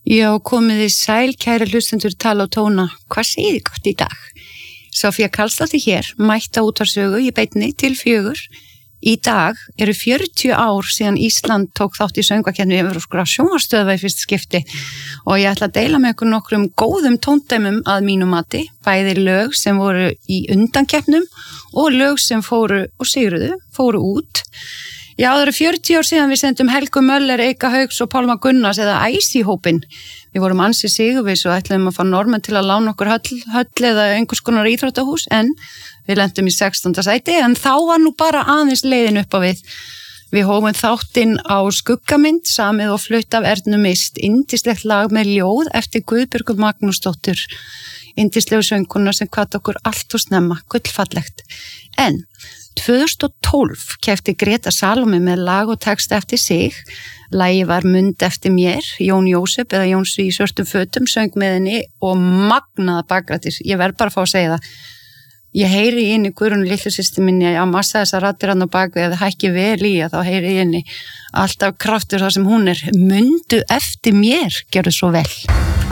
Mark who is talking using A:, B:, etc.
A: Já, komið þið sæl, kæri hlustendur Tala og Tóna. Hvað segið þið gott í dag? Sofía Karlsdóttir hér, mætt á Útvarpssögu í beinni til 4. Í dag eru 40 ár síðan Ísland tók þátt í söngvakeppni evrópskra sjónvarpsstöðva í fyrsta skipti og ég ætla að deila með ykkur nokkrum góðum tóndæmum að mínu mati, bæði lög sem voru í undankeppnum og lög sem fóru út. Já, það eru 40 ár síðan við sendum Helgu Möller, Eika Hauks og Pálma Gunnars eða Æsi-hópinn. Við vorum ansi sigurviss og ætluðum að fá Norðmenn til að lána okkur höll eða einhvers konar íþróttahús en við lentum í 16. sæti en þá var nú bara aðeins leiðin upp á við. Við hófum þáttinn á Skuggamynd, samið og flutt af Ernu Mist, yndislegt lag með ljóð eftir Guðbjörgu Magnúsdóttur, yndislegu söngkona sem hvatt okkur allt og snemma, gullfallegt. En 2012 keppti Greta Salóme með lag og text eftir sig. Lagið var Mund eftir mér, Jón Jósep eða Jónsi í svörtum fötum söng með henni og magnaða bakrættir. Ég verð bara að fá að segja það. Ég heyri inn í Guðrúnu litlu systur minni að massa þessar raddir hann á baku eða hækki vel í að þá heyri inn í alltaf kraftur þar sem hún er. Mundu eftir mér, gjörðu svo vel.